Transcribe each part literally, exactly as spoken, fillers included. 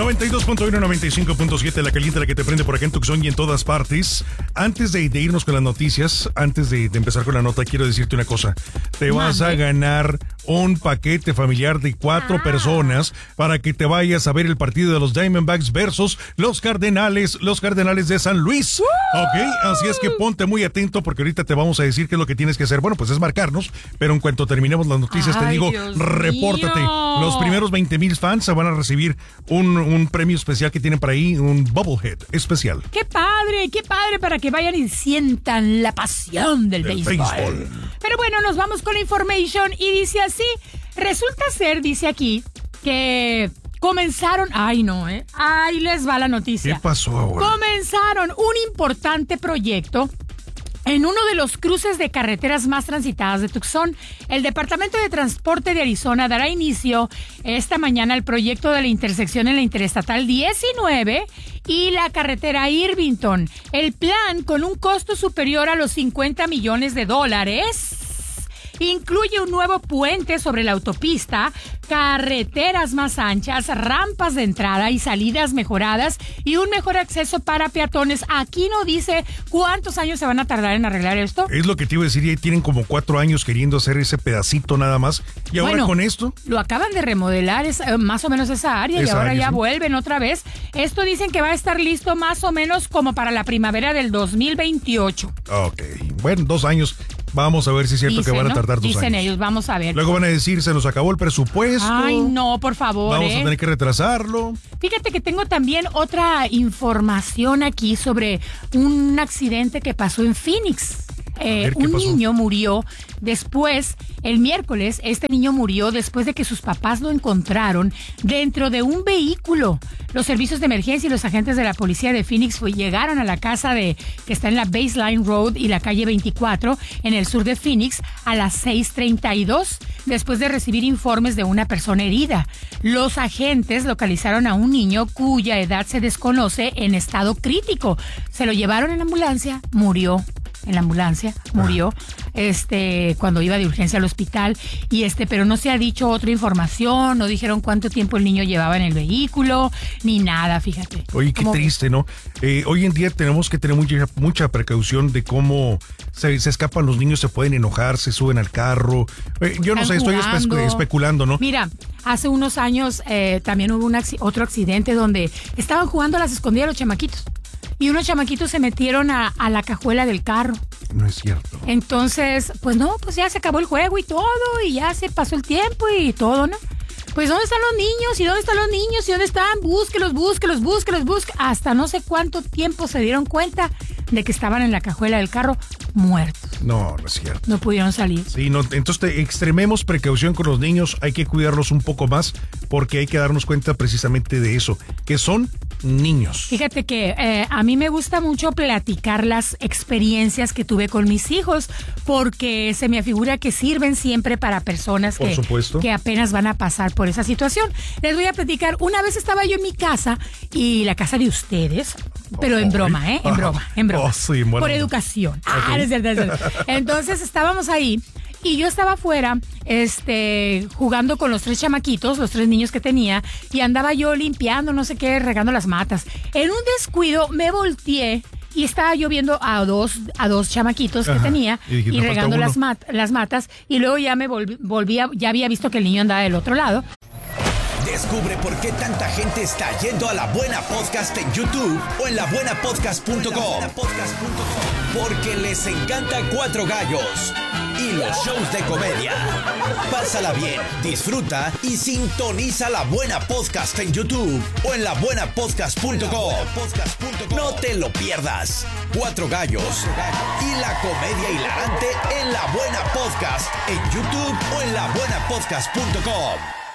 noventa y dos punto uno, noventa y cinco punto siete, la caliente, la que te prende por acá en Tucson y en todas partes. Antes de, de irnos con las noticias, antes de, de empezar con la nota, quiero decirte una cosa. Te vas Mande. a ganar un paquete familiar de cuatro ah. personas para que te vayas a ver el partido de los Diamondbacks versus los Cardenales, los Cardenales de San Luis. Uh. Ok, así es que ponte muy atento porque ahorita te vamos a decir qué es lo que tienes que hacer. Bueno, pues es marcarnos, pero en cuanto terminemos las noticias Ay, te digo, Dios repórtate. Mío. Los primeros veinte mil fans se van a recibir un, un premio especial que tienen por ahí, un Bubblehead especial. ¡Qué padre! ¡Qué padre! Para que vayan y sientan la pasión del, del béisbol. béisbol. Pero bueno, nos vamos con la information y dice así, resulta ser, dice aquí, que comenzaron, ay no, eh, ahí les va la noticia. ¿Qué pasó ahora? Comenzaron un importante proyecto en uno de los cruces de carreteras más transitadas de Tucson. El Departamento de Transporte de Arizona dará inicio esta mañana al proyecto de la intersección en la Interestatal diecinueve y la carretera Irvington. El plan, con un costo superior a los cincuenta millones de dólares, incluye un nuevo puente sobre la autopista, carreteras más anchas, rampas de entrada y salidas mejoradas y un mejor acceso para peatones. Aquí no dice cuántos años se van a tardar en arreglar esto. Es lo que te iba a decir, ya tienen como cuatro años queriendo hacer ese pedacito nada más. Y ahora bueno, con esto... Lo acaban de remodelar es, eh, más o menos esa área esa y ahora área, ya ¿sí? vuelven otra vez. Esto dicen que va a estar listo más o menos como para la primavera del dos mil veintiocho. Ok, bueno, dos años... Vamos a ver si es cierto Dicen, que van a tardar ¿no? dos Dicen años. Dicen ellos, vamos a ver. Luego van a decir, se nos acabó el presupuesto. Ay, no, por favor. Vamos ¿eh? a tener que retrasarlo. Fíjate que tengo también otra información aquí sobre un accidente que pasó en Phoenix. Eh, ver, un pasó? niño murió después, el miércoles, este niño murió después de que sus papás lo encontraron dentro de un vehículo. Los servicios de emergencia y los agentes de la policía de Phoenix fue, llegaron a la casa de que está en la Baseline Road y la calle veinticuatro en el sur de Phoenix a las seis treinta y dos después de recibir informes de una persona herida. Los agentes localizaron a un niño cuya edad se desconoce en estado crítico. Se lo llevaron en la ambulancia, murió. En la ambulancia, murió este cuando iba de urgencia al hospital y este pero no se ha dicho otra información, no dijeron cuánto tiempo el niño llevaba en el vehículo ni nada, fíjate. Oye, qué triste, ¿no? Eh, hoy en día tenemos que tener mucha, mucha precaución de cómo se, se escapan los niños, se pueden enojar, se suben al carro. Eh, yo no Están sé, jugando. estoy espe- especulando, ¿no? Mira, hace unos años eh, también hubo un acc- otro accidente donde estaban jugando a las escondidas los chamaquitos. Y unos chamaquitos se metieron a, a la cajuela del carro. No es cierto. Entonces, pues no, pues ya se acabó el juego y todo, y ya se pasó el tiempo y todo, ¿no? Pues ¿dónde están los niños? ¿Y dónde están los niños? ¿Y dónde están? Búsquelos, búsquelos, búsquelos, búsquelos. Hasta no sé cuánto tiempo se dieron cuenta de que estaban en la cajuela del carro muertos. No, no es cierto. No pudieron salir. Sí, no, entonces te, extrememos precaución con los niños, hay que cuidarlos un poco más porque hay que darnos cuenta precisamente de eso, que son niños. Fíjate que eh, a mí me gusta mucho platicar las experiencias que tuve con mis hijos porque se me afigura que sirven siempre para personas Por que, supuesto. que apenas van a pasar por esa situación. Les voy a platicar, una vez estaba yo en mi casa y la casa de ustedes, pero oh, en broma, ¿eh? En broma, en broma. Oh, sí, bueno. Por educación. Okay. Ah, es cierto, es cierto. Entonces estábamos ahí y yo estaba afuera este, jugando con los tres chamaquitos, los tres niños que tenía, y andaba yo limpiando, no sé qué, regando las matas. En un descuido me volteé y estaba yo viendo a dos, a dos chamaquitos que Ajá. tenía y, dije, y regando las, mat, las matas, y luego ya me volví, volvía, ya había visto que el niño andaba del otro lado. Descubre por qué tanta gente está yendo a La Buena Podcast en YouTube o en la buena podcast punto com. Porque les encanta Cuatro Gallos y los shows de comedia. Pásala bien, disfruta y sintoniza La Buena Podcast en YouTube o en la buena podcast punto com. No te lo pierdas. Cuatro Gallos y la comedia hilarante en La Buena Podcast en YouTube o en la buena podcast punto com.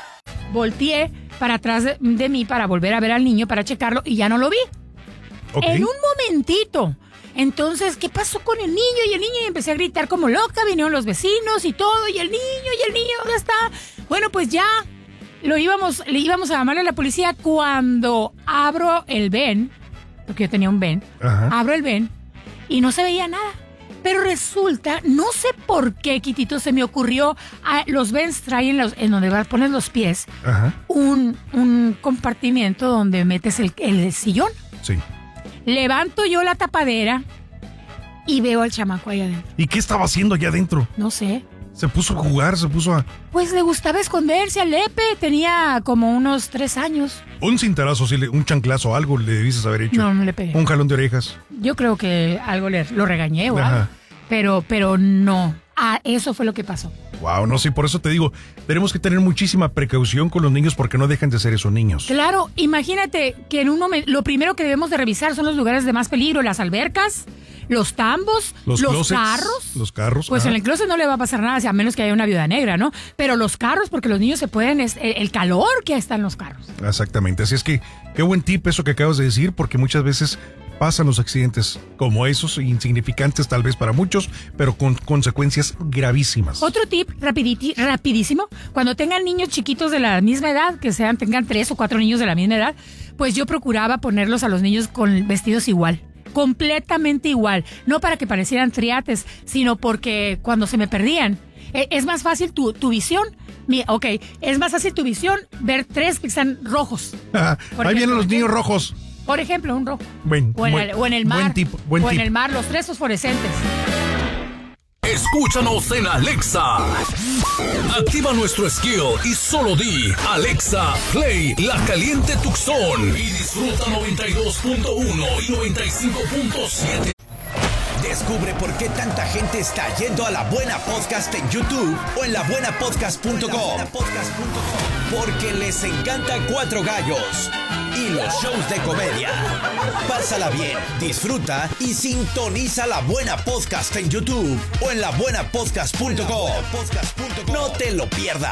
Volteé para atrás de, de mí para volver a ver al niño, para checarlo, y ya no lo vi. Okay. En un momentito. Entonces, ¿qué pasó con el niño? Y el niño, y empecé a gritar como loca, vinieron los vecinos y todo, y el niño, y el niño, ¿dónde está? Bueno, pues ya lo íbamos, le íbamos a llamarle a la policía cuando abro el ven, porque yo tenía un ven, Ajá. abro el ven y no se veía nada. Pero resulta, no sé por qué, Quitito, se me ocurrió, a, los Vans traen los, en donde vas, pones los pies, Ajá. Un, un compartimiento donde metes el, el sillón. Sí. Levanto yo la tapadera y veo al chamaco ahí adentro. ¿Y qué estaba haciendo allá adentro? No sé. Se puso a jugar, se puso a... Pues le gustaba esconderse al Lepe, tenía como unos tres años. Un cintarazo, sí, un chanclazo, algo le debiste haber hecho. No, no le pegué. Un jalón de orejas. Yo creo que algo le, lo regañé o algo. Pero, pero no. Ah, eso fue lo que pasó. Wow, no sé, por eso te digo, tenemos que tener muchísima precaución con los niños porque no dejan de ser esos niños. Claro, imagínate que en un momento, lo primero que debemos de revisar son los lugares de más peligro, las albercas, los tambos, los, los closets, carros. Los carros. Pues ajá. en el closet no le va a pasar nada, a menos que haya una viuda negra, ¿no? Pero los carros, porque los niños se pueden, el, el calor que está en los carros. Exactamente, así es que qué buen tip eso que acabas de decir, porque muchas veces pasan los accidentes como esos, insignificantes tal vez para muchos, pero con consecuencias gravísimas. Otro tip rapiditi, rapidísimo, cuando tengan niños chiquitos de la misma edad, que sean, tengan tres o cuatro niños de la misma edad, pues yo procuraba ponerlos a los niños con vestidos igual. Completamente igual, no para que parecieran triates, sino porque cuando se me perdían, es más fácil tu, tu visión, ok, es más fácil tu visión ver tres que están rojos. Ahí ejemplo, vienen los niños rojos. Por ejemplo, un rojo. Buen, o, en buen, el, o en el mar. Buen tip, buen o tip. en el mar, los tres fosforescentes. Escúchanos en Alexa. Activa nuestro skill y solo di Alexa, play La Caliente Tucson. Y disfruta noventa y dos punto uno y noventa y cinco punto siete. Descubre por qué tanta gente está yendo a La Buena Podcast en YouTube o en la buena podcast punto com. Porque les encanta Cuatro Gallos y los shows de comedia. Pásala bien, disfruta y sintoniza La Buena Podcast en YouTube o en la buena podcast punto com. No te lo pierdas.